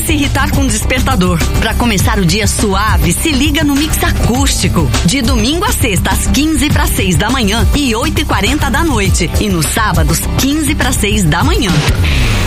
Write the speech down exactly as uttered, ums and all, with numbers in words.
se irritar com despertador. Pra começar o dia suave, se liga no Mix Acústico. De domingo a sexta, às quinze para seis da manhã e oito e quarenta da noite. E nos sábados, quinze para seis da manhã.